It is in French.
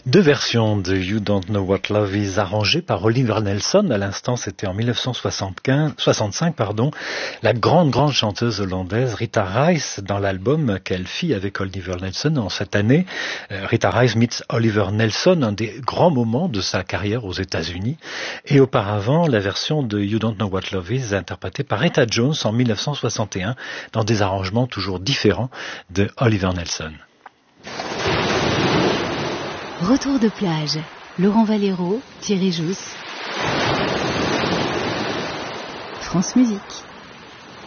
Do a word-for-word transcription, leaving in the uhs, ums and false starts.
Deux versions de You Don't Know What Love Is arrangées par Oliver Nelson. À l'instant, c'était en dix-neuf cent soixante-quinze, soixante-cinq, pardon. La grande, grande chanteuse hollandaise Rita Reis dans l'album qu'elle fit avec Oliver Nelson en cette année. Euh, Rita Reis meets Oliver Nelson, un des grands moments de sa carrière aux États-Unis. Et auparavant, la version de You Don't Know What Love Is interprétée par Etta Jones en dix-neuf cent soixante et un dans des arrangements toujours différents de Oliver Nelson. Retour de plage, Laurent Valero, Thierry Jousse, France Musique.